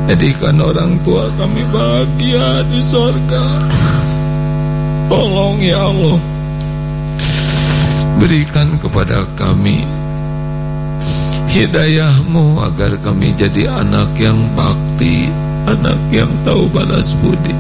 Jadikan orang tua kami bahagia di surga. Tolong ya Allah, berikan kepada kami hidayah-Mu agar kami jadi anak yang bakti, anak yang tahu balas budi.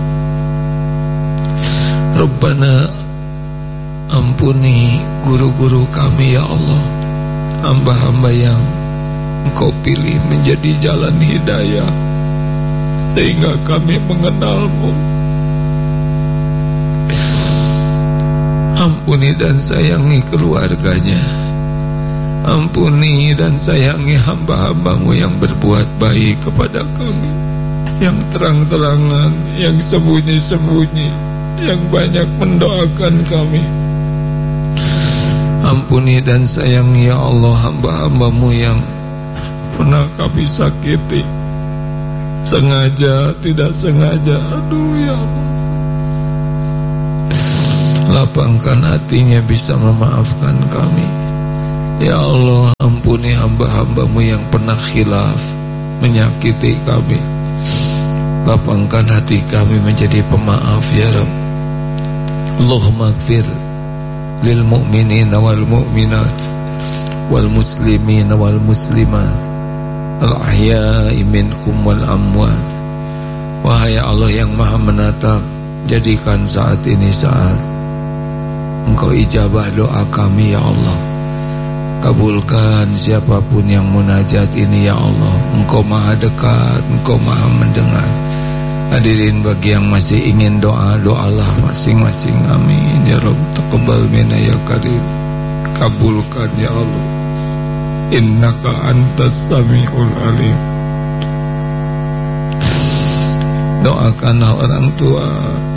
Rabbana, ampuni guru-guru kami ya Allah, hamba-hamba yang Engkau pilih menjadi jalan hidayah sehingga kami mengenal-Mu. Ampuni dan sayangi keluarganya. Ampuni dan sayangi hamba-hamba-Mu yang berbuat baik kepada kami, yang terang-terangan, yang sembunyi-sembunyi, yang banyak mendoakan kami. Ampuni dan sayangi ya Allah hamba-hamba-Mu yang pernah kami sakiti, sengaja, tidak sengaja. Aduh ya Allah, lapangkan hatinya bisa memaafkan kami. Ya Allah, ampuni hamba-hamba-Mu yang pernah khilaf, menyakiti kami. Lapangkan hati kami menjadi pemaaf ya Rabb. Allahumma ighfir lil mu'minina wal mu'minat wal muslimina wal muslimat al ahya'i minhum wal amwat. Wahai Allah yang Maha Menatap, jadikan saat ini saat Engkau ijabah doa kami ya Allah. Kabulkan siapapun yang munajat ini ya Allah. Engkau Maha dekat, Engkau Maha mendengar. Hadirin bagi yang masih ingin doa, doalah masing-masing. Amin ya Rabb. Taqabbal minna ya Karim. Kabulkan ya Allah. Innaka antas sami'ul alim. Doakanlah orang tua,